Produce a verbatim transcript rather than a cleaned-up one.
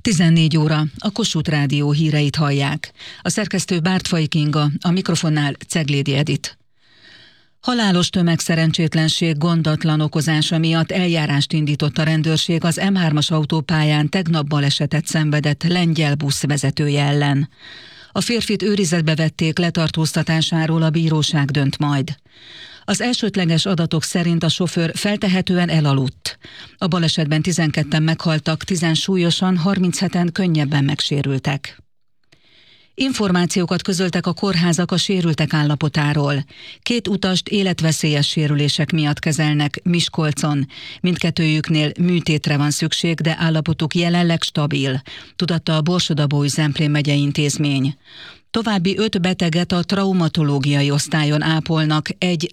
tizennégy óra, a Kossuth Rádió híreit hallják. A szerkesztő Bártfai Kinga, a mikrofonnál Ceglédi Edit. Halálos tömegszerencsétlenség gondatlan okozása miatt eljárást indított a rendőrség az M hármas autópályán tegnap balesetet szenvedett lengyel busz vezetője ellen. A férfit őrizetbe vették, letartóztatásáról a bíróság dönt majd. Az elsődleges adatok szerint a sofőr feltehetően elaludt. A balesetben tizenketten meghaltak, tízen súlyosan, harmincheten könnyebben megsérültek. Információkat közöltek a kórházak a sérültek állapotáról. Két utast életveszélyes sérülések miatt kezelnek Miskolcon. Mindkettőjüknél műtétre van szükség, de állapotuk jelenleg stabil, tudatta a Borsod-Abaúj-Zemplén megyei intézmény. További öt beteget a traumatológiai osztályon ápolnak egy